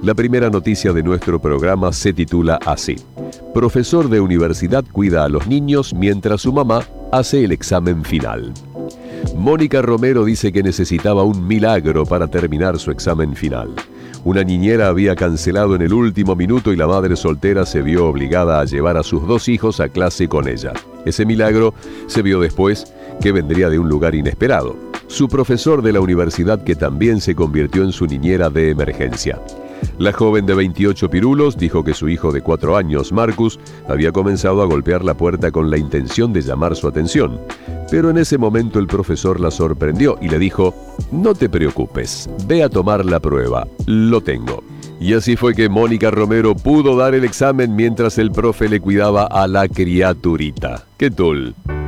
La primera noticia de nuestro programa se titula así: Profesor de universidad cuida a los niños mientras su mamá hace el examen final. Mónica Romero dice que necesitaba un milagro para terminar su examen final. Una niñera había cancelado en el último minuto y la madre soltera se vio obligada a llevar a sus 2 hijos a clase con ella. Ese milagro se vio después que vendría de un lugar inesperado: su profesor de la universidad, que también se convirtió en su niñera de emergencia. La joven de 28 pirulos dijo que su hijo de 4 años, Marcus, había comenzado a golpear la puerta con la intención de llamar su atención. Pero en ese momento el profesor la sorprendió y le dijo: «No te preocupes, ve a tomar la prueba, lo tengo». Y así fue que Mónica Romero pudo dar el examen mientras el profe le cuidaba a la criaturita. ¿Qué tal?